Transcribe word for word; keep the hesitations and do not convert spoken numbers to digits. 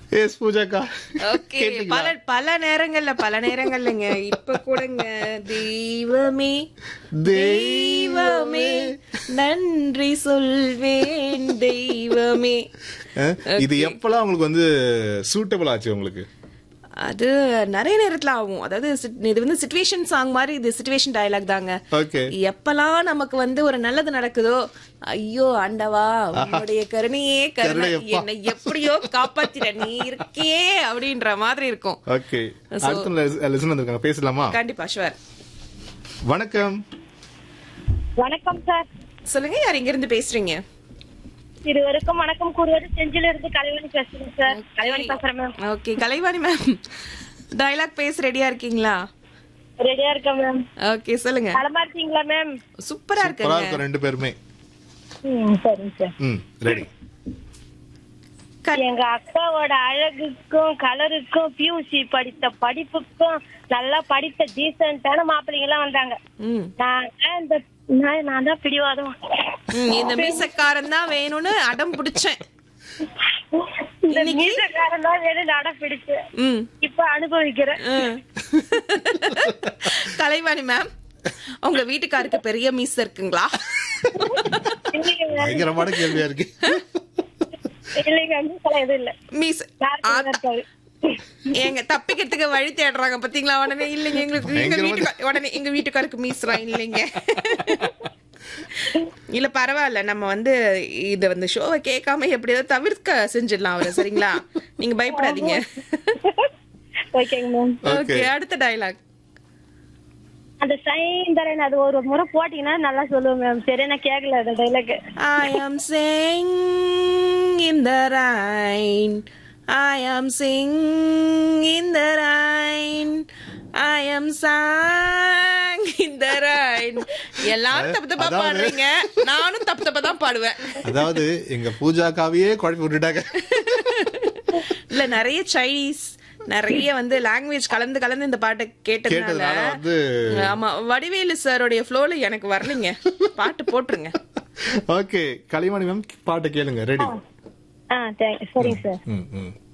S பூஜாக்கா. Okay. பல பல நேரங்கள்ல பல நேரங்கள்லங்க இப்ப கூடங்க தெய்வமே தெய்வமே நன்றி சொல்வேன் தெய்வமே. இது எப்பெல்லாம் உங்களுக்கு வந்து சூட்டபிள் ஆச்சு உங்களுக்கு? அது நிறைய நேரத்துல ஆகும். அதாவது இது வந்து சிச்சுவேஷன் சாங் மாதிரி, இது சிச்சுவேஷன் டயலாக் தாங்க. ஓகே. எப்பெல்லாம் நமக்கு வந்து ஒரு நல்லது நடக்குதோ, ஐயோ ஆண்டவா உன்னுடைய கருணையே கருணை, என்னை எப்படியோ காப்பாத்திட நீ இருக்கே அப்படின்ற மாதிரி இருக்கும். ஓகே. அடுத்த லிசன் வந்திருக்காங்க, பேசலாமா? கண்டிப்பா, ஷுவர். வணக்கம். வணக்கம் சார். சொல்லுங்க, யார் இங்க இருந்து பேசுறீங்க? இருவருக்கும் வணக்கம் கூறுவது செஞ்சில இருந்து கலைவாணி பேசுறேன் சார். கலைவாணி பேசுறேன் ma'am. Okay Kalaivani ma'am, dialogue பேச ரெடியா இருக்கீங்களா? ரெடியா இருக்கேன் மேம். ஓகே சொல்லுங்க. நலமா இருக்கீங்களா மேம்? சூப்பரா சூப்பரா இருக்கு இருக்கு ரெண்டு பேருமே. ம் சரிங்க சார். ம் ரெடி. எங்க அக்காவோட அழகுக்கும் கலருக்கும் பியூசி படித்த படிப்புக்கும் நல்லா படித்த டீசென்டான மாப்பிள்ளைங்க எல்லாம் வந்தாங்க. நான் இந்த நான் தான் பிடிவாதம், இந்த மீசக்காரன் தான் வேணும்னு அடம் பிடிச்சேன். இந்த மீசக்காரன் தான் வேணும்னு அடம் பிடிச்சேன். இப்ப அனுபவிக்கிறேன். கலைவாணி மேம், உங்க வீட்டுக்காருக்கு பெரிய மீச இருக்குங்களா? பயங்கரமான கேள்வியா இருக்கு. எங்க தப்பிக்கிறதுக்கு வழி தேடுறாங்க பாத்தீங்களா? உடனே இல்லைங்க எங்களுக்கு எங்க வீட்டுக்கு உடனே எங்க வீட்டுக்காருக்கு மீசுறான் இல்லைங்க. இல்ல பரவாயில்ல, நம்ம வந்து இத வந்து ஷோவை கேட்காம எப்படியாவது தவிர்க்க செஞ்சிடலாம் அவரை, சரிங்களா? நீங்க பயப்படாதீங்க. ஓகே, அடுத்த டயலாக். அந்த சைந்தரன் அது ஒரு முறை போட்டீங்கன்னா நல்லா சொல்லுவேன் மேம். சரி, நான் கேட்கல அந்த dialogue. I am sing in the rain, I am sing in the rain, I am sang in the rain. எல்லாரும் தப்பு தப்பா பாடுறீங்க, நானும் தப்பு தப்பா தான் பாடுவேன். அதாவது எங்க பூஜாக்காவையே குழப்பி விட்டுட்டாங்க. இல்ல நிறைய சைனீஸ் நிறைய வந்து லாங்குவேஜ் கலந்து கலந்து இந்த பாட்டை கேட்டதுனால, ஆமா வடிவேலு சாரோடைய ஃப்ளோல எனக்கு வரலைங்க. பாட்டு போட்டுருங்க. ஓகே கலைவாணி மேம், பாட்டு கேளுங்க. ரெடி? ஆ சரிங்க சார்.